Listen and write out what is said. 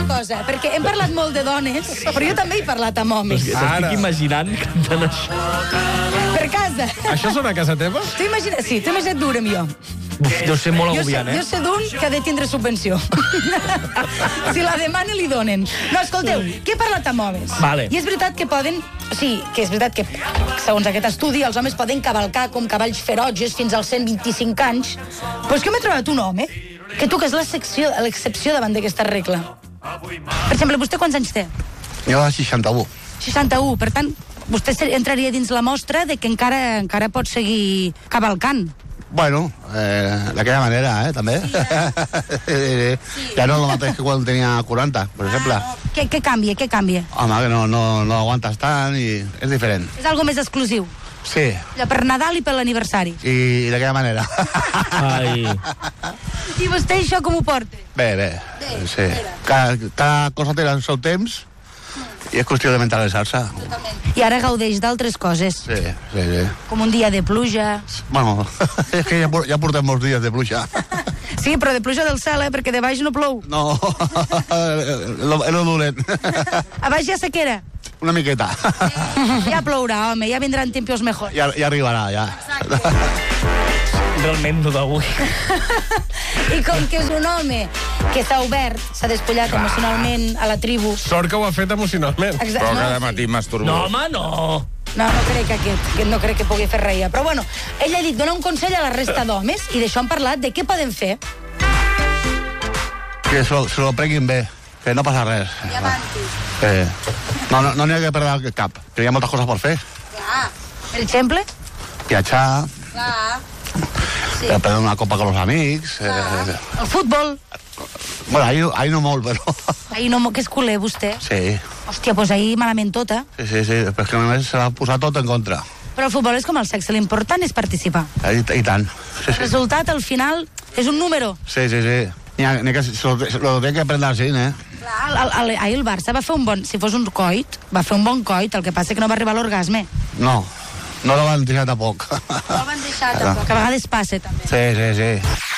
cosa, perquè hem parlat molt de dones, però jo també he parlat amb homes. T'estic imaginant cantant això. Per casa. Això sona a casa teva? T'ho imagina't, sí, t'ho imagina't dur amb jo. Deu ser molt agobiant, Jo sé d'un que ha de tindre subvenció. Si la demana, li donen. No, escolteu, que he parlat amb homes. Vale. I és veritat que poden... Sí, que és veritat que, segons aquest estudi, els homes poden cavalcar com cavalls ferotges fins als 125 anys. Però és que m'he trobat un home que tu, que és l'excepció davant d'aquesta regla. Per exemple, vostè quants anys té? Jo 61. 61, per tant, vostè entraria dins la mostra de que encara pot seguir cavalcant. Bueno, d'aquella manera, també. Ja no és el mateix que quan tenia 40, per exemple. Què canvia, què canvia? Home, que no aguantes tant i és diferent. És algo més exclusiu. Sí, Ja per Nadal i per l'aniversari. i d'aquella manera. Ai. I vostè això com ho porta? Bé, sí. Cada cosa té el seu temps i és qüestió de mentalitzar-se. I ara gaudeix d'altres coses, Sí. com un dia de pluja. Bueno, és que ja portem molts dies de pluja. Sí, però de pluja del cel, perquè de baix no plou. No, és lo dolent. A baix hi ha sequera. Una miqueta. Ja plourà, home, ja vindran tiempos mejor. Ja arribarà, ja. Realment no d'avui. I com que és un home que s'ha obert, s'ha despullat emocionalment a la tribu... Sort que ho ha fet emocionalment. Exacte. Però cada matí masturbo. No, home, no. No crec que no crec que pugui fer reia. Però bueno, ell ha dit, dona un consell a la resta d'homes, i d'això han parlat, de què poden fer. Que se lo prenguin bé, que no passa res. I avanti. No n'hi ha que perdre el cap, que hi ha moltes coses per fer. Clar. Per exemple? Viatjar, Clar. Sí. prendre una copa con los amics. El futbol. Bueno, ahí no molt, però... Ahir no, que és culer, vostè. Sí, Hòstia, doncs ahir malament tot, eh? sí, però és que només se va posar tot en contra. Però el futbol és com el sexe, l'important és participar. I tant. El resultat, al final, és un número. Sí. N'hi ha que se lo té que prendre así, eh? Clar, ahir el Barça va fer un bon... Si fos un coit, va fer un bon coit, el que passa que no va arribar a l'orgasme. No lo van deixar tampoc. No el van deixar tampoc, que a vegades passa, també. Sí.